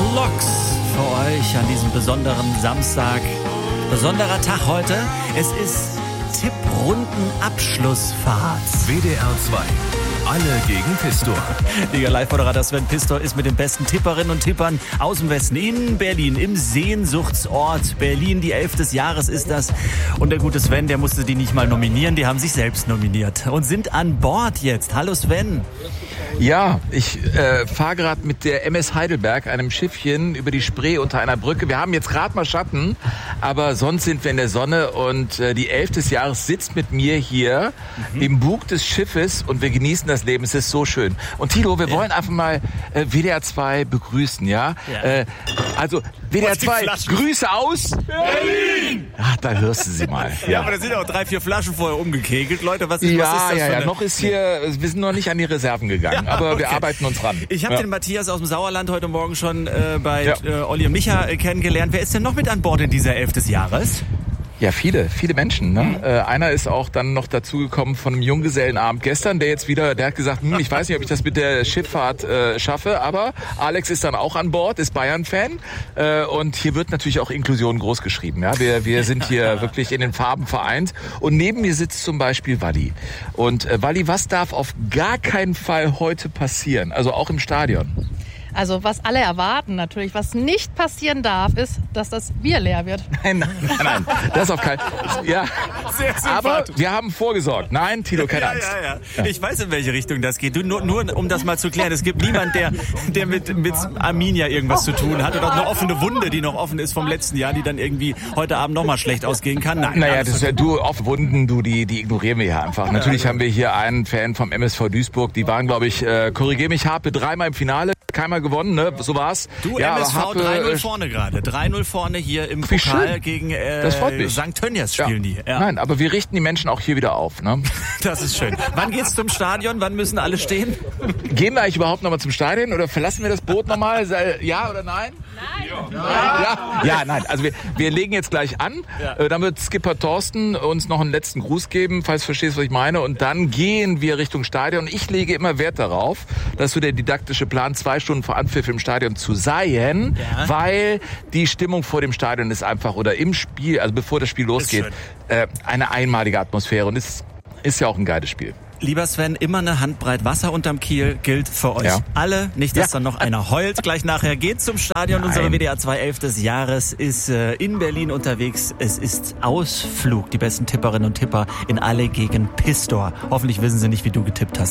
Clocks für euch an diesem besonderen Samstag. Besonderer Tag heute. Es ist Tipprundenabschlussfahrt. WDR 2. Alle gegen Pistor. Liga-Live-Moderator Sven Pistor ist mit den besten Tipperinnen und Tippern aus dem Westen in Berlin, im Sehnsuchtsort Berlin. Die 11. des Jahres ist das. Und der gute Sven, der musste die nicht mal nominieren, die haben sich selbst nominiert und sind an Bord jetzt. Hallo Sven. Ja, ich fahre gerade mit der MS Heidelberg, einem Schiffchen, über die Spree unter einer Brücke. Wir haben jetzt gerade mal Schatten, aber sonst sind wir in der Sonne und die 11. des Jahres sitzt mit mir hier im Bug des Schiffes und wir genießen das Leben. Es ist so schön. Und Tilo, wir wollen einfach mal WDR 2 begrüßen, ja? Also WDR 2, Grüße aus Berlin! Ach, da hörst du sie mal. Ja, aber da sind auch 3-4 Flaschen vorher umgekehrt. Leute, was ist das? Ja, noch ist hier, wir sind noch nicht an die Reserven gegangen, aber wir arbeiten uns ran. Ich habe den Matthias aus dem Sauerland heute Morgen schon bei Olli und Micha kennengelernt. Wer ist denn noch mit an Bord in dieser 11. des Jahres? Ja, viele Menschen. Ne? Einer ist auch dann noch dazugekommen von einem Junggesellenabend gestern, der hat gesagt, ich weiß nicht, ob ich das mit der Schifffahrt schaffe, aber Alex ist dann auch an Bord, ist Bayern-Fan und hier wird natürlich auch Inklusion groß geschrieben. Ja? Wir sind hier wirklich in den Farben vereint und neben mir sitzt zum Beispiel Walli. Und Walli, was darf auf gar keinen Fall heute passieren, also auch im Stadion? Also was alle erwarten natürlich, was nicht passieren darf, ist, dass das Bier leer wird. Nein, das ist auf keinen Fall. Ja, sehr aber wir haben vorgesorgt. Nein, Tilo, keine Angst. Ja. Ich weiß, in welche Richtung das geht. Nur um das mal zu klären. Es gibt niemand, der mit Arminia irgendwas zu tun hat oder eine offene Wunde, die noch offen ist vom letzten Jahr, die dann irgendwie heute Abend nochmal schlecht ausgehen kann. Nein. Naja, das ist ja offene Wunden, die ignorieren wir ja einfach. Natürlich haben wir hier einen Fan vom MSV Duisburg. Die waren, glaube ich, korrigiere mich, Harpe, 3-mal im Finale. Keinmal gewonnen, ne? So war's. Du, ja, MSV 3-0 vorne gerade. 3-0 vorne hier im Pokal gegen St. Tönnies spielen die. Ja. Nein, aber wir richten die Menschen auch hier wieder auf. Ne? Das ist schön. Wann geht's zum Stadion? Wann müssen alle stehen? Gehen wir eigentlich überhaupt nochmal zum Stadion oder verlassen wir das Boot nochmal? Ja oder nein? Nein. Ja, nein. Also wir legen jetzt gleich an. Ja. Dann wird Skipper Thorsten uns noch einen letzten Gruß geben, falls du verstehst, was ich meine. Und dann gehen wir Richtung Stadion. Ich lege immer Wert darauf, dass so der didaktische Plan 2 Stunden vor Anpfiff im Stadion zu sein, weil die Stimmung vor dem Stadion ist einfach, oder im Spiel, also bevor das Spiel losgeht, eine einmalige Atmosphäre und es ist ja auch ein geiles Spiel. Lieber Sven, immer eine Handbreit Wasser unterm Kiel gilt für euch alle. Nicht, dass dann noch einer heult. Gleich nachher geht zum Stadion. Unsere WDR 2 11. des Jahres ist in Berlin unterwegs. Es ist Ausflug. Die besten Tipperinnen und Tipper in Alle gegen Pistor. Hoffentlich wissen sie nicht, wie du getippt hast.